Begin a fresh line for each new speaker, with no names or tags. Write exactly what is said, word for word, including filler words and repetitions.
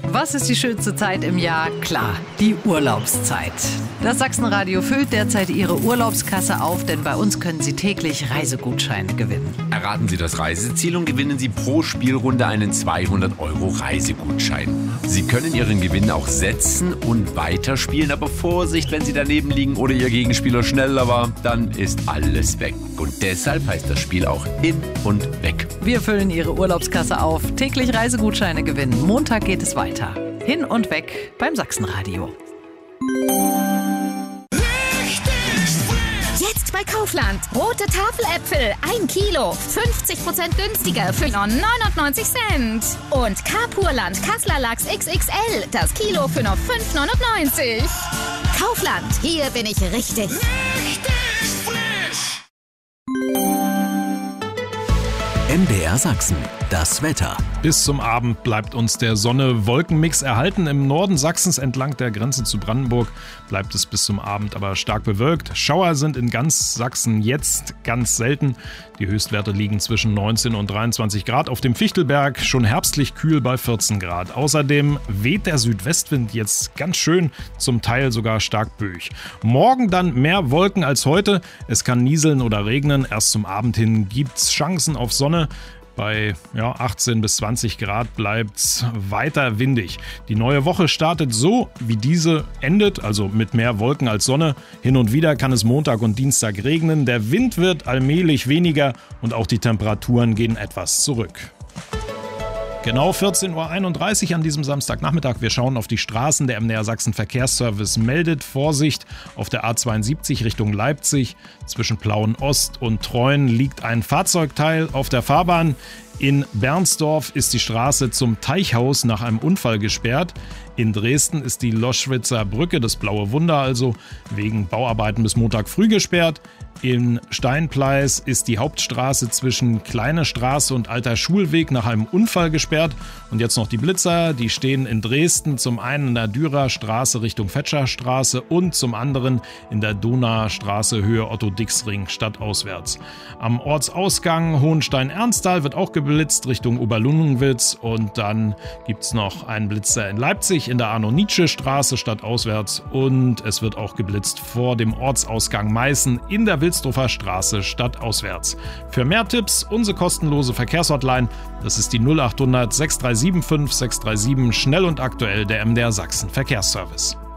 Was ist die schönste Zeit im Jahr? Klar, die Urlaubszeit. Das Sachsenradio füllt derzeit Ihre Urlaubskasse auf, denn bei uns können Sie täglich Reisegutscheine gewinnen.
Erraten Sie das Reiseziel und gewinnen Sie pro Spielrunde einen zweihundert Euro Reisegutschein. Sie können Ihren Gewinn auch setzen und weiterspielen, aber Vorsicht, wenn Sie daneben liegen oder Ihr Gegenspieler schneller war, dann ist alles weg. Und deshalb heißt das Spiel auch hin und weg.
Wir füllen Ihre Urlaubskasse auf, täglich Reisegutscheine gewinnen. Montag geht es weiter. Hin und weg beim Sachsenradio.
Jetzt bei Kaufland. Rote Tafeläpfel, ein Kilo. fünfzig Prozent günstiger für nur neunundneunzig Cent. Und Kapurland Kasseler Lachs X X L, das Kilo für nur fünf neunundneunzig. Kaufland, hier bin ich richtig. Richtig frisch.
M D R Sachsen, das Wetter.
Bis zum Abend bleibt uns der Sonne-Wolken-Mix erhalten. Im Norden Sachsens entlang der Grenze zu Brandenburg bleibt es bis zum Abend aber stark bewölkt. Schauer sind in ganz Sachsen jetzt ganz selten. Die Höchstwerte liegen zwischen neunzehn und dreiundzwanzig Grad. Auf dem Fichtelberg schon herbstlich kühl bei vierzehn Grad. Außerdem weht der Südwestwind jetzt ganz schön, zum Teil sogar stark böig. Morgen dann mehr Wolken als heute. Es kann nieseln oder regnen. Erst zum Abend hin gibt's Chancen auf Sonne. Bei ja, achtzehn bis zwanzig Grad bleibt's weiter windig. Die neue Woche startet so, wie diese endet, also mit mehr Wolken als Sonne. Hin und wieder kann es Montag und Dienstag regnen. Der Wind wird allmählich weniger und auch die Temperaturen gehen etwas zurück. Genau vierzehn Uhr einunddreißig an diesem Samstagnachmittag. Wir schauen auf die Straßen. Der M D R Sachsen Verkehrsservice meldet Vorsicht auf der A zweiundsiebzig Richtung Leipzig. Zwischen Plauen-Ost und Treuen liegt ein Fahrzeugteil auf der Fahrbahn. In Bernsdorf ist die Straße zum Teichhaus nach einem Unfall gesperrt. In Dresden ist die Loschwitzer Brücke, das Blaue Wunder also, wegen Bauarbeiten bis Montag früh gesperrt. In Steinpleis ist die Hauptstraße zwischen Kleine Straße und Alter Schulweg nach einem Unfall gesperrt. Und jetzt noch die Blitzer, die stehen in Dresden zum einen in der Dürer Straße Richtung Fetscherstraße und zum anderen in der Donaustraße Höhe Otto-Dix-Ring stadtauswärts. Am Ortsausgang Hohenstein-Ernsthal wird auch geblitzt Richtung Oberlungenwitz und dann gibt es noch einen Blitzer in Leipzig in der Arno-Nietzsche-Straße stadtauswärts und es wird auch geblitzt vor dem Ortsausgang Meißen in der Wilsdorfer Straße stadtauswärts. Für mehr Tipps unsere kostenlose Verkehrshotline, das ist die null acht hundert sechs drei sieben fünf sechs drei sieben, schnell und aktuell der M D R Sachsen Verkehrsservice.